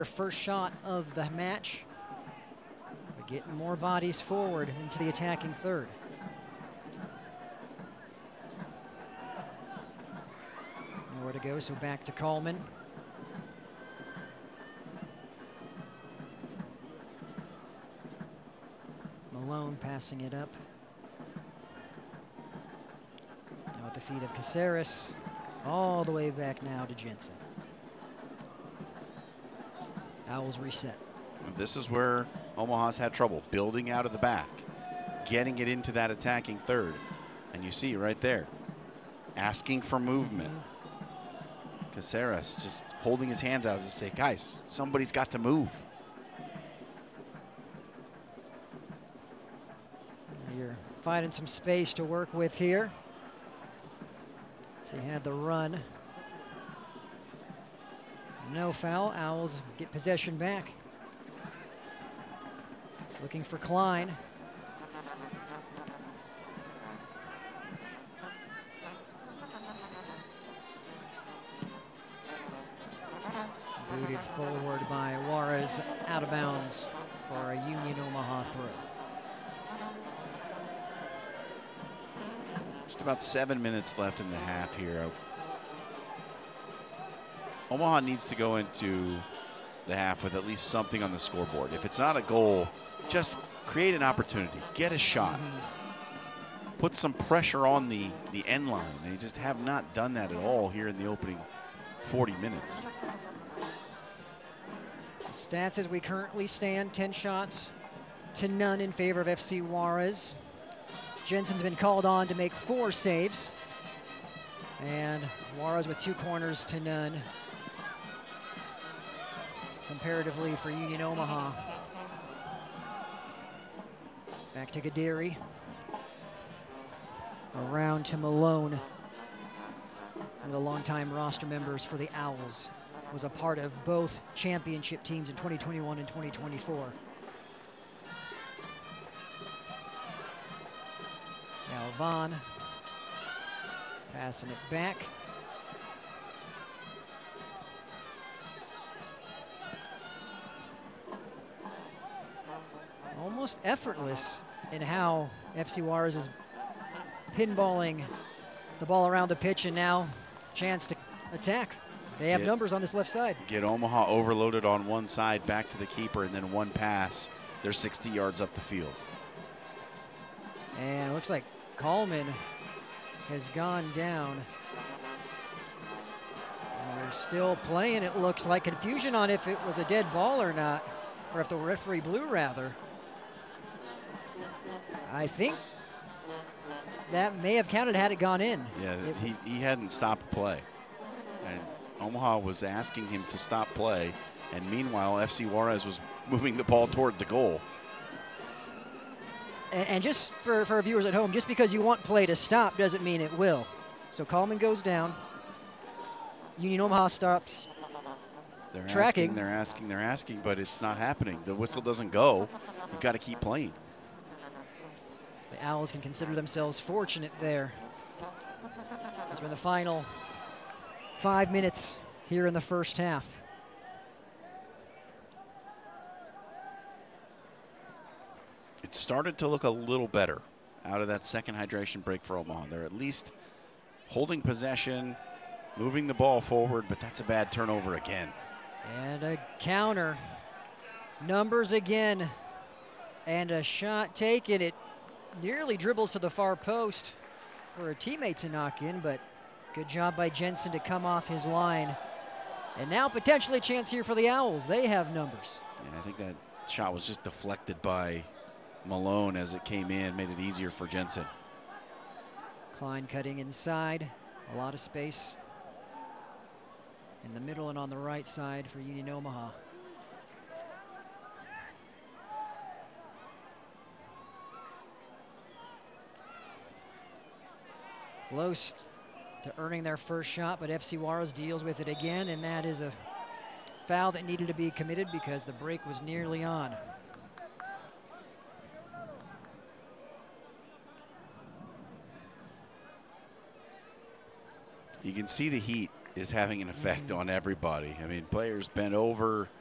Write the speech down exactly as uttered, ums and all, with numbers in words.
First shot of the match. We're getting more bodies forward into the attacking third. Nowhere to go, so back to Coleman. Malone passing it up. Now at the feet of Caceres. All the way back now to Jensen. Owls reset. This is where Omaha's had trouble, building out of the back, getting it into that attacking third. And you see right there, asking for movement. Mm-hmm. Caceres just holding his hands out to say, guys, somebody's got to move. You're finding some space to work with here. So he had the run. No foul. Owls get possession back. Looking for Klein. Booted forward by Juarez, out of bounds for a Union Omaha throw. Just about seven minutes left in the half here. Omaha needs to go into the half with at least something on the scoreboard. If it's not a goal, just create an opportunity. Get a shot. Mm-hmm. Put some pressure on the, the end line. They just have not done that at all here in the opening forty minutes. The stats as we currently stand, ten shots to none in favor of F C Juarez. Jensen's been called on to make four saves. And Juarez with two corners to none. Comparatively for Union Omaha. Back to Gadiri. Around to Malone. One of the longtime roster members for the Owls. Was a part of both championship teams in twenty twenty-one and twenty twenty-four. Now Vaughn. Passing it back. Almost effortless in how F C Juarez is pinballing the ball around the pitch, and now chance to attack. They have get, numbers on this left side. Get Omaha overloaded on one side, back to the keeper, and then one pass. They're sixty yards up the field. And it looks like Coleman has gone down. And they're still playing. It looks like confusion on if it was a dead ball or not, or if the referee blew, rather. I think that may have counted had it gone in. Yeah, it, he, he hadn't stopped play. And Omaha was asking him to stop play, and meanwhile, F C Juarez was moving the ball toward the goal. And, and just for, for our viewers at home, just because you want play to stop doesn't mean it will. So Coleman goes down. Union Omaha stops they're tracking. Asking, they're asking, they're asking, but it's not happening. The whistle doesn't go. You've got to keep playing. The Owls can consider themselves fortunate there. As we're in the final five minutes here in the first half. It started to look a little better out of that second hydration break for Omaha. They're at least holding possession, moving the ball forward, but that's a bad turnover again. And a counter. Numbers again. And a shot taken. It nearly dribbles to the far post for a teammate to knock in, but good job by Jensen to come off his line. And now potentially a chance here for the Owls. They have numbers. Yeah, I think that shot was just deflected by Malone as it came in, made it easier for Jensen. Klein cutting inside. A lot of space in the middle and on the right side for Union Omaha. Close to earning their first shot, but F C Juarez deals with it again, and that is a foul that needed to be committed because the break was nearly on. You can see the heat is having an effect mm-hmm. on everybody. I mean, players bent over,